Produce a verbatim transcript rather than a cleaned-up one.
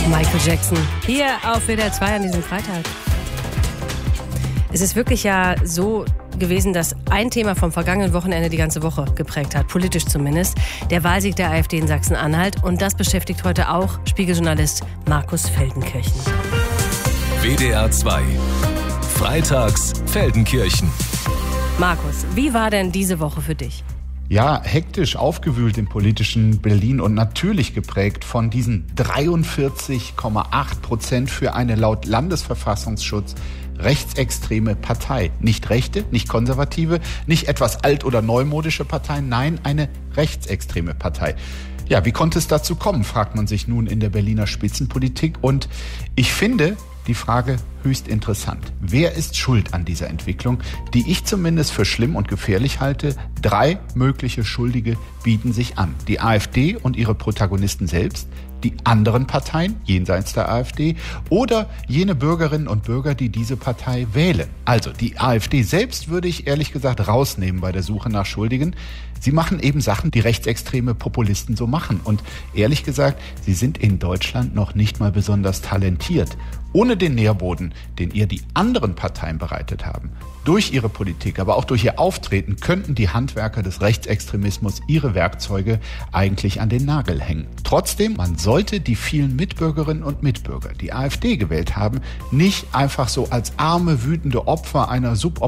Michael Jackson, hier auf W D R zwei an diesem Freitag. Es ist wirklich ja so gewesen, dass ein Thema vom vergangenen Wochenende die ganze Woche geprägt hat, politisch zumindest, der Wahlsieg der AfD in Sachsen-Anhalt. Und das beschäftigt heute auch Spiegeljournalist Markus Feldenkirchen. W D R zwei, freitags Feldenkirchen. Markus, wie war denn diese Woche für dich? Ja, hektisch aufgewühlt im politischen Berlin und natürlich geprägt von diesen dreiundvierzig Komma acht Prozent für eine laut Landesverfassungsschutz rechtsextreme Partei. Nicht rechte, nicht konservative, nicht etwas alt- oder neumodische Partei, nein, eine rechtsextreme Partei. Ja, wie konnte es dazu kommen, fragt man sich nun in der Berliner Spitzenpolitik. Und ich finde die Frage höchst interessant. Wer ist schuld an dieser Entwicklung, die ich zumindest für schlimm und gefährlich halte? Drei mögliche Schuldige bieten sich an. Die AfD und ihre Protagonisten selbst, die anderen Parteien jenseits der AfD oder jene Bürgerinnen und Bürger, die diese Partei wählen. Also die AfD selbst würde ich ehrlich gesagt rausnehmen bei der Suche nach Schuldigen. Sie machen eben Sachen, die rechtsextreme Populisten so machen. Und ehrlich gesagt, sie sind in Deutschland noch nicht mal besonders talentiert. Ohne den Nährboden, den ihr die anderen Parteien bereitet haben, durch ihre Politik, aber auch durch ihr Auftreten, könnten die Handwerker des Rechtsextremismus ihre Werkzeuge eigentlich an den Nagel hängen. Trotzdem, man sollte die vielen Mitbürgerinnen und Mitbürger, die AfD gewählt haben, nicht einfach so als arme, wütende Opfer einer suboptimalen